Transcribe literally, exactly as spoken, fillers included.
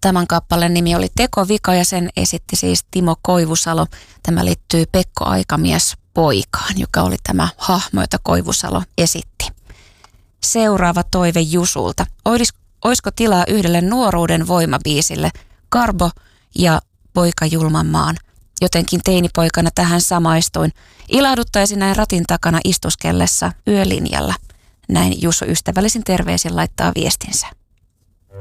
Tämän kappaleen nimi oli Tekovika ja sen esitti siis Timo Koivusalo. Tämä liittyy Pekko Aikamies poikaan, joka oli tämä hahmo, jota Koivusalo esitti. Seuraava toive Jusulta. Ois, oisko tilaa yhdelle nuoruuden voimabiisille, Karbo ja Poika julman maan? Jotenkin teinipoikana tähän samaistuin. Ilahduttaisi näin ratin takana istuskellessa yölinjalla. Näin Jusu ystävällisin terveisin laittaa viestinsä.